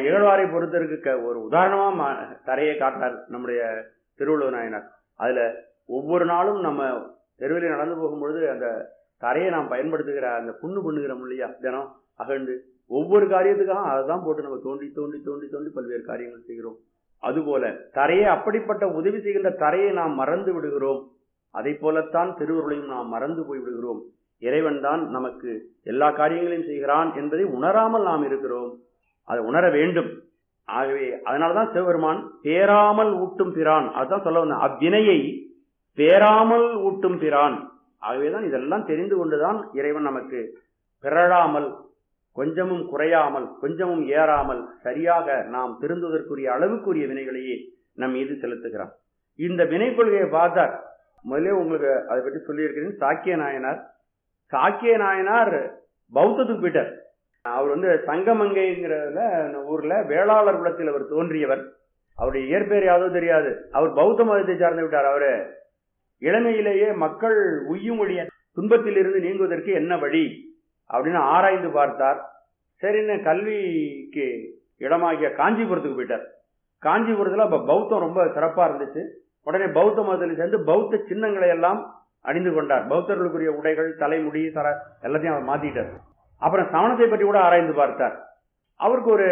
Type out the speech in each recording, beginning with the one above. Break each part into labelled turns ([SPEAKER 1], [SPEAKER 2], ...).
[SPEAKER 1] இகழ்வாரை பொறுத்தருக்கு ஒரு உதாரணமா தரையை காட்டுறார் நம்முடைய திருவள்ளுவர் நாயனார். அதுல ஒவ்வொரு நாளும் நம்ம தெருவில் நடந்து போகும்பொழுது அந்த தரையை நாம் பயன்படுத்துகிற அந்த புண்ணு பண்ணுகிறோம் இல்லையா, தினம் அகழ்ந்து ஒவ்வொரு காரியத்துக்காக அதை தான் போட்டு நம்ம தோண்டி தோண்டி தோண்டி தோண்டி பல்வேறு காரியங்கள் செய்கிறோம். அதுபோல தரையை, அப்படிப்பட்ட உதவி செய்கின்ற தரையை நாம் மறந்து விடுகிறோம். அதை போலத்தான் திருவருளையும் நாம் மறந்து போய் விடுகிறோம். இறைவன் தான் நமக்கு எல்லா காரியங்களையும் செய்கிறான் என்பதை உணராமல் நாம் இருக்கிறோம். அதை உணர வேண்டும். ஆகவே அதனாலதான் சிவபெருமான் பேராமல் ஊட்டும் பிரான், அதுதான் சொல்ல வந்தேன், அவ்வினையை பேராமல் ஊட்டும் பிரான். ஆகவேதான் இதெல்லாம் தெரிந்து கொண்டுதான் இறைவன் நமக்கு பிறழாமல், கொஞ்சமும் குறையாமல், கொஞ்சமும் ஏறாமல், சரியாக நாம் திருந்துவதற்குரிய அளவுக்குரிய வினைகளையே நம் மீது செலுத்துகிறான். இந்த வினை கொள்கையை பார்த்தார். முதலே உங்களுக்கு அதை பற்றி சொல்லியிருக்கிறேன். சாக்கிய நாயனார், சாக்கிய நாயனார் பௌத்தத்துக்கு போயிட்டார். அவர் சங்கமங்கைங்கிறதுல ஊர்ல வேளாளர் குலத்தில் அவர் தோன்றியவர். அவருடைய இயற்பெயர் யாவது தெரியாது. அவர் பௌத்த மதத்தை சார்ந்து விட்டார். அவரு இளமையிலேயே மக்கள் உய்யும் ஒழிய துன்பத்தில் இருந்து நீங்குவதற்கு என்ன வழி அப்படின்னு ஆராய்ந்து பார்த்தார். சரின்னு கல்விக்கு இடமாகிய காஞ்சிபுரத்துக்கு போயிட்டார். காஞ்சிபுரத்துல அப்ப பௌத்தம் ரொம்ப சிறப்பா இருந்துச்சு. உடனே பௌத்த மதத்தில் சேர்ந்து பௌத்த சின்னங்களை எல்லாம் அணிந்து கொண்டார். பௌத்தர்களுக்குரிய உடைகள், தலைமுடி, எல்லாத்தையும் அவர் மாத்திட்டார். அப்புறம் சமணத்தை பற்றி கூட ஆராய்ந்து பார்த்தார். அவருக்கு ஒரு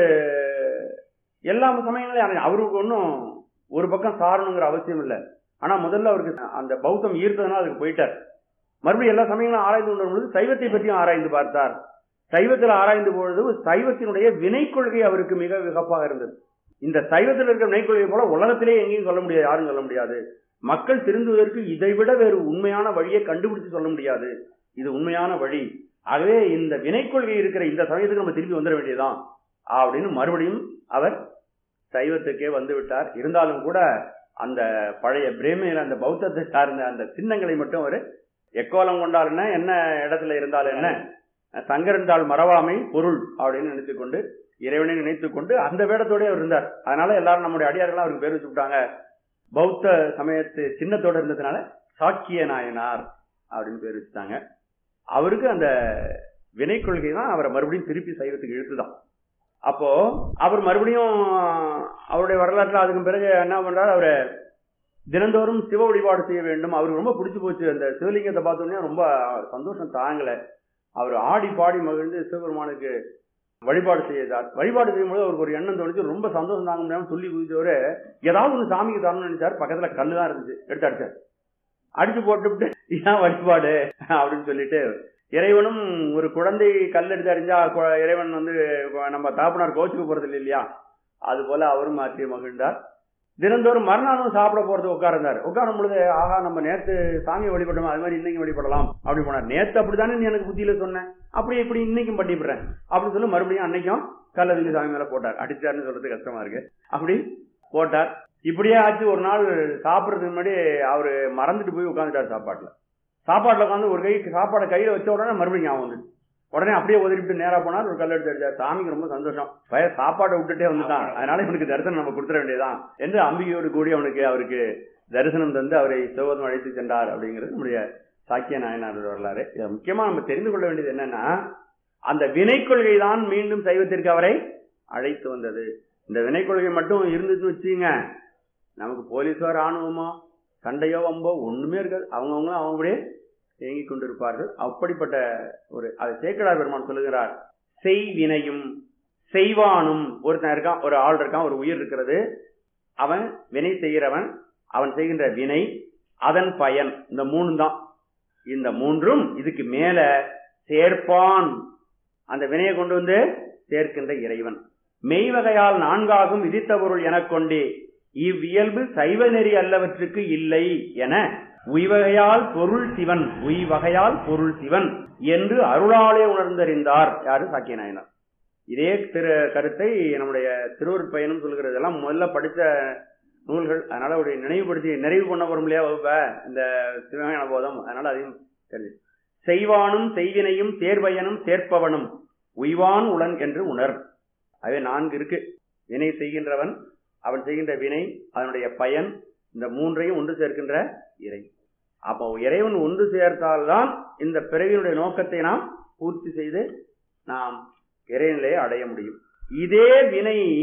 [SPEAKER 1] எல்லா சமயங்களையும் அவருக்கு ஒன்றும் ஒரு பக்கம் சாரணுங்கிற அவசியம் இல்லை. ஆனா முதல்ல அவருக்கு அந்த பௌத்தம் ஈர்த்ததுனால அதுக்கு போயிட்டார். மறுபடியும் எல்லா சமயங்களும் ஆராய்ந்து கொண்டு வரும்பொழுது சைவத்தை பற்றியும் ஆராய்ந்து பார்த்தார். சைவத்தில் ஆராய்ந்து பொழுது சைவத்தினுடைய வினை கொள்கை அவருக்கு மிக விகப்பாக இருந்தது. இந்த சைவத்தில் இருக்கிற வினை கொள்கை போல உலகத்திலே எங்கேயும் சொல்ல முடியாது, யாரும் சொல்ல முடியாது. மக்கள் திருந்துவதற்கு இதைவிட வேறு உண்மையான வழியை கண்டுபிடிச்சு சொல்ல முடியாது. இது உண்மையான வழி. ஆகவே இந்த வினை கொள்கை இருக்கிற இந்த சமயத்துக்கு நம்ம திருப்பி வந்துட வேண்டியதுதான் அப்படின்னு மறுபடியும் அவர் சைவத்துக்கே வந்து விட்டார். இருந்தாலும் கூட அந்த பழைய பிரேமையில அந்த பௌத்தத்தை சார்ந்த அந்த சின்னங்களை மட்டும் அவர் எக்கோலம் கொண்டால் என்ன இடத்துல இருந்தாலும் என்ன, சங்கரன்தாள் மறவாமை பொருள் அப்படின்னு நினைத்துக்கொண்டு, இறைவனை நினைத்துக் கொண்டு அந்த வேடத்தோடய அவர் இருந்தார். அதனால எல்லாரும் நம்முடைய அடியார்கள் அவருக்கு பேர் வச்சு விட்டாங்க. பௌத்த சமயத்து சின்னத்தோட இருந்ததுனால சாக்கிய நாயனார் அப்படின்னு பேர் வச்சுட்டாங்க. அவருக்கு அந்த வினை கொள்கை தான் அவரை மறுபடியும் திருப்பி சைவத்துக்கு இழுத்துதான். அப்போ அவர் மறுபடியும் அவருடைய வரலாற்றுல அதுக்கு பிறகு என்ன பண்றாரு, அவரை தினந்தோறும் சிவ வழிபாடு செய்ய வேண்டும். அவருக்கு ரொம்ப பிடிச்சு போச்சு. அந்த சிவலிங்கத்தை பார்த்தோன்னே ரொம்ப சந்தோஷம் தாங்கல. அவர் ஆடி பாடி மகிழ்ந்து சிவபெருமானுக்கு வழிபாடு செய்தார். வழிபாடு செய்யும்போது அவருக்கு ஒரு எண்ணம் தோணுச்சு. ரொம்ப சந்தோஷம் தாங்க முடியாம சொல்லி குதிச்சவரு ஏதாவது ஒன்று சாமிக்கு தரணும்னு நினைச்சார். பக்கத்துல கல்லு தான் இருந்துச்சு, எடுத்து அடிச்சார். அடிச்சு போட்டுவிட்டு இதான் வழிபாடு அப்படின்னு சொல்லிட்டு, இறைவனும் ஒரு குழந்தை கல் எடுத்து அடிஞ்சா இறைவன் நம்ம தாப்புனார் கோச்சுக்கு போறது இல்லையா, அது போல அவரும் மாற்றி மகிழ்ந்தார். தினந்தோறும் மறுநாளும் சாப்பிட போறது உட்கார்ந்தார். உட்காரும் பொழுது ஆகா நம்ம நேற்று சாமியை வழிபட்டோம், அது மாதிரி இன்னைக்கு வழிபடலாம் அப்படி போனார். நேற்று அப்படித்தானே நீ எனக்கு புத்தியில சொன்னேன், அப்படி இப்படி இன்னைக்கும் பண்ணிவிடுறேன் அப்படின்னு சொல்லி மறுபடியும் அன்னைக்கும் கல்லறிஞ்சு சாமி மேல போட்டார். அடிச்சாருன்னு சொல்றது கஷ்டமா இருக்கு. அப்படி போட்டார். இப்படியே ஆச்சு. ஒரு நாள் சாப்பிட்றதுக்கு முன்னாடி அவரு மறந்துட்டு போய் உட்காந்துட்டார் சாப்பாட்டுல உட்காந்து ஒரு கை சாப்பாடை கையில வச்ச உடனே மறுபடியும் ஞாபகம் வந்துட்டு உடனே அப்படியே ஒதுக்கிட்டு நேரா போனார். ஒரு கல் எடுத்து அடிச்சார். சாமிக்கு ரொம்ப சந்தோஷம், சாப்பாட்டை விட்டுட்டே வந்துட்டான், அதனால இவனுக்கு தரிசனம் நம்ம கொடுத்துட வேண்டியதான் என்று அம்பிகையோடு கூடி அவருக்கு தரிசனம் தந்து அவரை சிவபதம் அழைத்து சென்றார். அப்படிங்கிறது நம்முடைய சாக்கிய நாயனார் வரலாறு. இதை முக்கியமா நம்ம தெரிந்து கொள்ள வேண்டியது என்னன்னா, அந்த வினை கொள்கை தான் மீண்டும் சைவத்திற்கு அவரை அழைத்து வந்தது. இந்த வினை கொள்கை மட்டும் இருந்துச்சுன்னு வச்சுங்க, நமக்கு போலீஸோ ராணுவமோ சண்டையோ வம்போ ஒண்ணுமே இருக்காது. அவங்கவுங்களும் அவங்களே தேங்கிக் கொண்டிருப்பார்கள். அப்படிப்பட்ட ஒரு அதை சேக்கடார் பெருமான் சொல்லுகிறார். செய்வினையும் செய்வானும் ஒருத்தன் இருக்கான், ஒரு ஆள் இருக்கான், ஒரு உயிர் இருக்கிறது. அவன் வினை செய்கிறவன், அவன் செய்கின்ற வினை, அதன் பயன், இந்த மூணு தான். இந்த மூன்றும் இதுக்கு மேல சேர்ப்பான், அந்த வினையை கொண்டு வந்து சேர்க்கின்ற இறைவன். மெய்வகையால் நான்காகும் விதித்த பொருள் எனக் கொண்டே இவ்வியல்பு சைவ நெறி அல்லவற்றுக்கு இல்லை என உய்வகையால் பொருள் சிவன், உய்வகையால் பொருள் சிவன் என்று அருளாலே உணர்ந்தறிந்தார். யாரு? சாக்கிய நாயனார். இதே கருத்தை நம்முடைய திருவருட்பயனும் சொல்கிறது. எல்லாம் முதல்ல படித்த நூல்கள், அதனால ஒரு நினைவுபடுத்தி நிறைவு பண்ண வரும் இல்லையா வகுப்ப இந்த சிவஞான போதம், அதனால அதையும் தெரிஞ்சு. செய்வானும் செய்வினையும் சேர்வயனும் சேர்ப்பவனும் உய்வான் உளன் என்று உணர். அவை 4 இருக்கு. வினை செய்கின்றவன், அவன் செய்கின்ற வினை, அதனுடைய பயன், இந்த மூன்றையும் ஒன்று சேர்க்கின்ற இறை. அப்போ இறைவன் ஒன்று சேர்த்தால்தான் இந்த பிறவியினுடைய நோக்கத்தை நாம் பூர்த்தி செய்து நாம் இறைநிலையை அடைய முடியும். இதே வினை